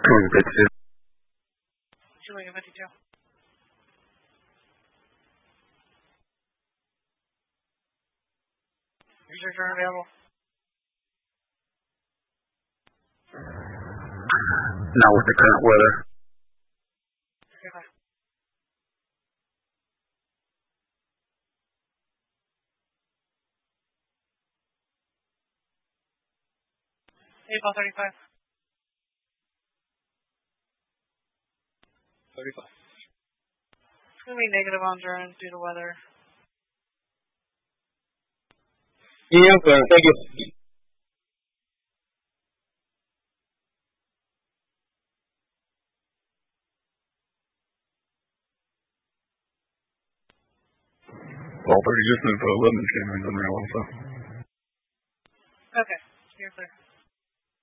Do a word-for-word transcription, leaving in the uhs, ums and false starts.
fifty-two. two Lincoln fifty-two. Research are available. Not with the current weather. Okay, fine. April thirty-five. thirty-five. It's going to be negative on Durham due to weather. Yeah, well, thank you. Well, thirty just moved for eleven scammers in there also. Okay, you're clear.